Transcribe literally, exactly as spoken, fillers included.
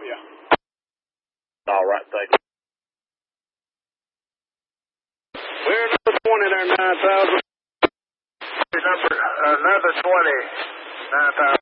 you. All right, thank you. We're number twenty there, nine thousand. Number, uh, another twenty, nine thousand.